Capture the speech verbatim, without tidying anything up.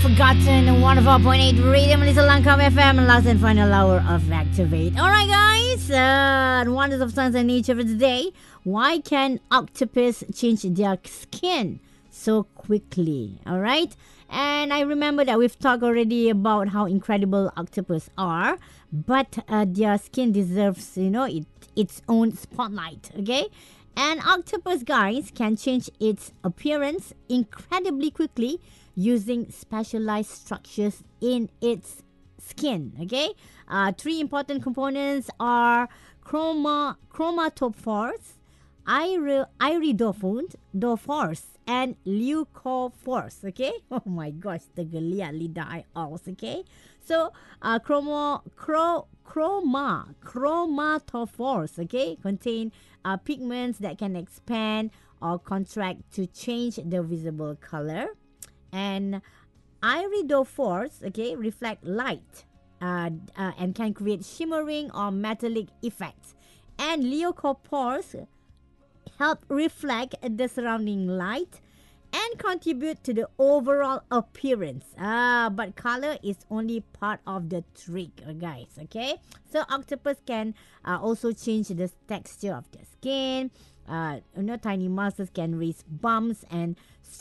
Forgotten one oh four point eight Radio Malaysia Langkawi F M, last and final hour of Activate. Alright guys, uh, wonders of science and nature for today. Why can octopus change their skin so quickly? Alright, and I remember that we've talked already about how incredible octopus are, but uh, their skin deserves, you know, it, its own spotlight, okay? An octopus, guys, can change its appearance incredibly quickly using specialized structures in its skin. Okay, uh, three important components are chroma, chromatophores, iri- iridophores, dophores, and leucophores. Okay, oh my gosh, tergeliat lidah I also. Okay, so uh, chromo, chro, chroma, chromatophores. Okay, contain uh, pigments that can expand or contract to change the visible color. And iridophores, okay, reflect light uh, uh, and can create shimmering or metallic effects. And leucophores help reflect the surrounding light and contribute to the overall appearance. Ah, but color is only part of the trick, uh, guys. Okay, so octopus can uh, also change the texture of the skin. Uh, you know, tiny muscles can raise bumps and